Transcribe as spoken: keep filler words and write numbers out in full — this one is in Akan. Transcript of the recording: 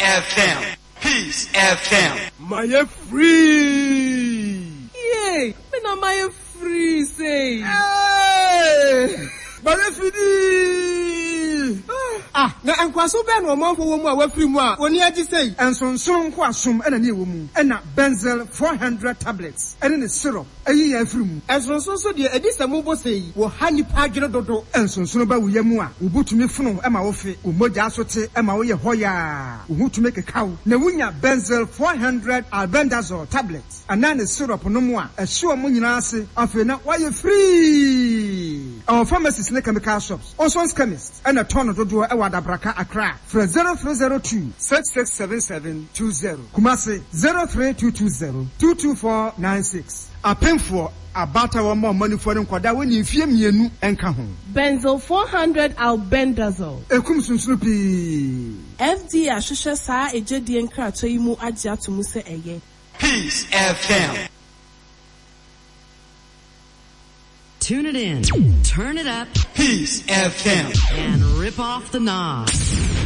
F M. Peace F M. My free. Yay! Me na my free say. Hey! My free. Ah, na enkwaso be no manfo wo mu a wafiri mu a oni agi sei ensonson nko asom ena ne wo mu ena benzel four hundred tablets ena ne syrup ayi ya afiri mu ensonson so de edi samu bo sei wo hani pagire dodo ensonson ba wo yamu a wo butumi funu ema wo fe wo moja asote ema wo ye hoya wo hutumi kekaw na wunya benzel four hundred albendazole tablets ana ne syrup no mu a ehwe mo nyina ase afi na wa ye free our pharmacies ne chemical shops Oson's chemist ena tono dodo e wada braka Accra from zero three zero two six six seven seven two zero Kumasi zero three two two zero two two four nine six Apemfo abata wa mo money for nkwada woni mfie mienu enka ho Benzel four hundred albendazole ekum sunsunu pi F D A hwehwe saa ejedi nkrato yi mu age atomu se eye Peace F M. Tune it in, turn it up, Peace F M, and rip off the knobs.